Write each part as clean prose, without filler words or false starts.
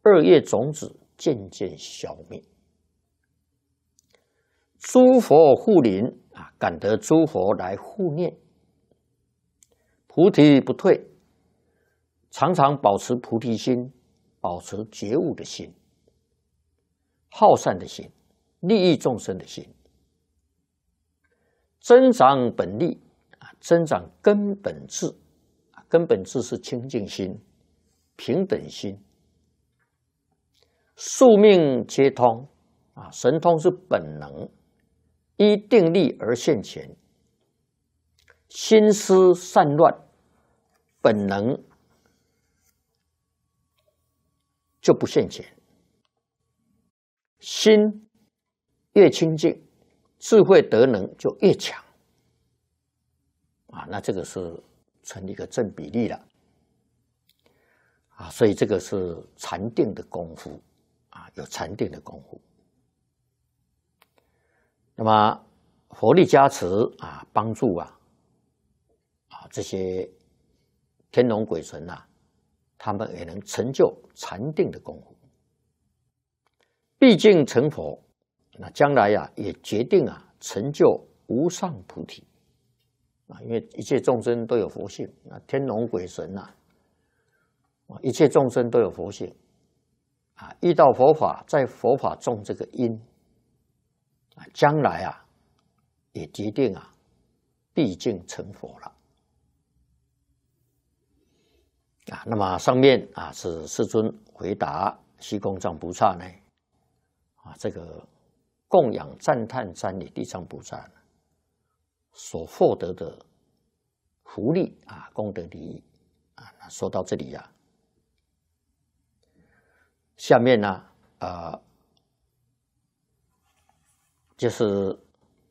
恶业种子渐渐消灭。诸佛护临啊，感得诸佛来护念，菩提不退，常常保持菩提心，保持觉悟的心，好善的心，利益众生的心，增长本力啊，增长根本智啊，根本智是清净心、平等心，宿命皆通啊，神通是本能，依定力而现前，心思散乱，本能就不现前。心越清净，智慧德能就越强啊，那这个是成一个正比例了啊，所以这个是禅定的功夫啊，有禅定的功夫。那么佛力加持啊，帮助这些天龙鬼神他们也能成就禅定的功夫。毕竟成佛，那将来也决定成就无上菩提因为一切众生都有佛性天龙鬼神一切众生都有佛性遇到佛法，在佛法种这个因将来也决定毕竟成佛了那么上面是世尊回答虚空藏菩萨呢这个供养赞叹瞻礼地藏菩萨所获得的福利功德利益说到这里下面呢就是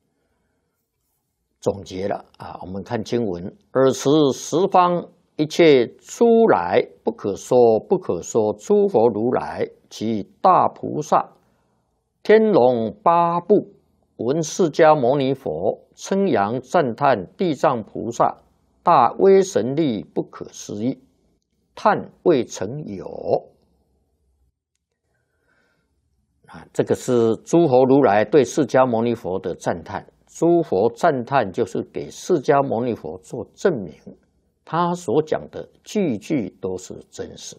总结了我们看经文，尔时十方一切诸来不可说不可说诸佛如来及大菩萨天龙八部闻释迦牟尼佛称扬赞叹地藏菩萨大威神力不可思议，叹未曾有这个是诸佛如来对释迦牟尼佛的赞叹。诸佛赞叹就是给释迦牟尼佛做证明，他所讲的句句都是真实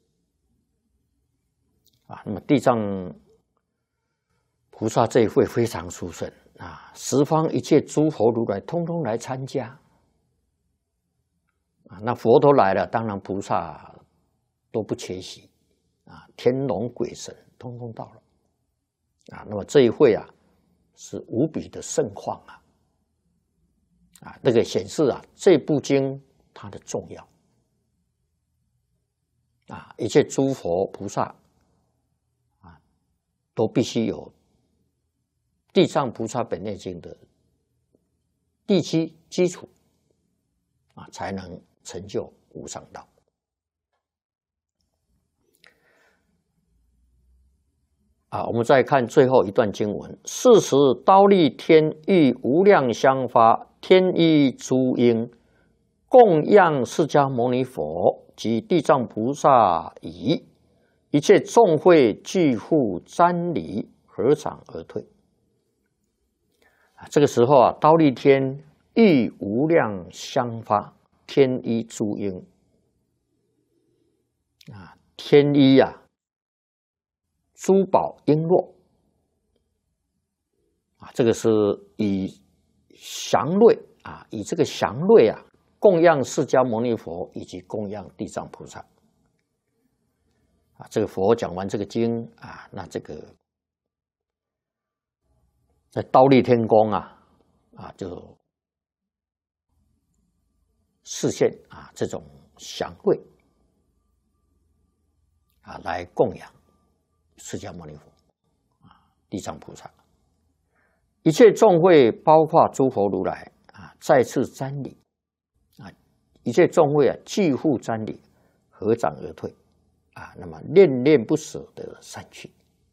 那么地藏菩萨这一会非常殊胜十方一切诸佛如来通通来参加那佛都来了，当然菩萨都不缺席天龙鬼神通通到了那么这一会是无比的盛况那个显示这部经它的重要一切诸佛菩萨都必须有地藏菩萨本愿经的地基础才能成就无上道。我们再看最后一段经文，是时忉利天欲无量香发，天衣诸鹰供养释迦牟尼佛及地藏菩萨已，一切众会俱复瞻礼，合掌而退这个时候忉利天欲无量香发，天衣诸鹰天衣珠宝璎珞这个是以祥瑞以这个祥瑞供养释迦牟尼佛以及供养地藏菩萨这个佛讲完这个经那这个在忉利天宫就示现这种祥瑞来供养释迦牟尼佛地藏菩萨，一切众会包括诸佛如来再次瞻礼一切众会俱复瞻礼，合掌而退那么恋恋不舍的散去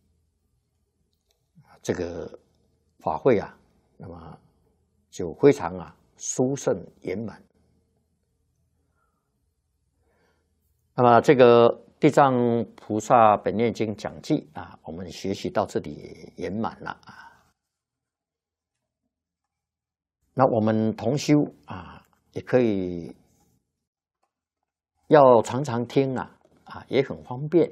这个法会那么就非常殊胜圆满。那么这个地藏菩萨本愿经讲记啊，我们学习到这里圆满了啊。那我们同修啊，也可以要常常听啊，也很方便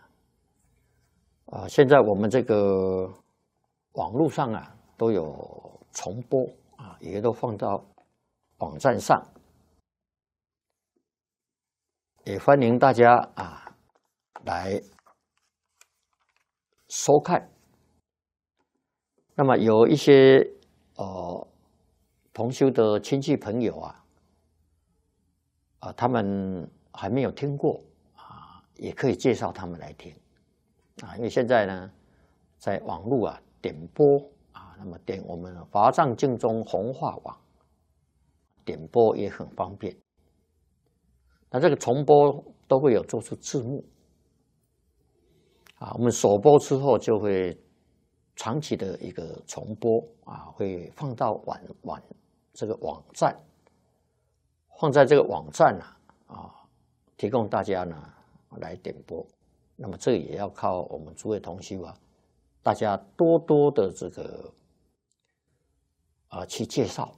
啊。现在我们这个网络上啊都有重播啊，也都放到网站上，也欢迎大家啊来收看。那么有一些同修的亲戚朋友他们还没有听过也可以介绍他们来听因为现在呢，在网络点播那么点我们华藏净宗弘化网点播也很方便。那这个重播都会有做出字幕我们首播之后就会长期的一个重播会放到这个网站，放在这个网站提供大家呢来点播。那么这也要靠我们诸位同修大家多多的这个去介绍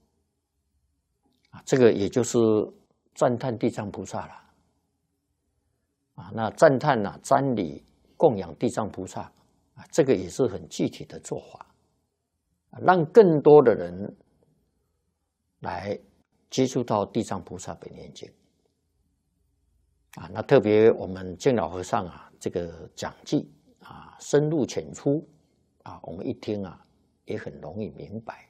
这个也就是赞叹地藏菩萨了那赞叹瞻礼供养地藏菩萨这个也是很具体的做法让更多的人来接触到地藏菩萨本愿经那特别我们净老和尚这个讲记深入浅出我们一听也很容易明白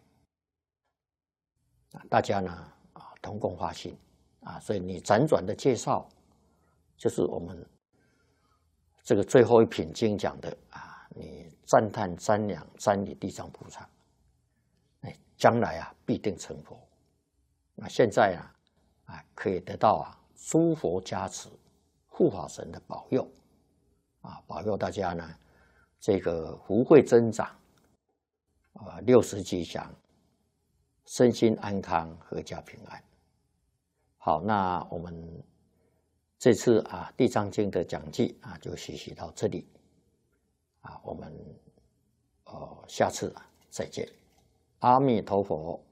大家呢同共发心所以你辗转的介绍就是我们这个最后一品经讲的你赞叹瞻仰瞻礼地藏菩萨将来必定成佛。那现在可以得到诸佛加持护法神的保佑保佑大家呢这个福慧增长60吉祥身心安康阖家平安。好，那我们这次地藏经的讲记就学习到这里我们下次再见。阿弥陀佛。